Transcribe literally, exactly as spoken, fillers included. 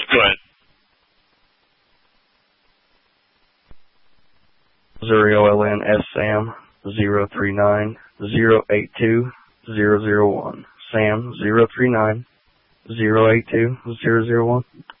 Go ahead. Zero L N S Sam zero three nine zero eight two zero zero one. Sam zero three nine zero eight two zero zero one.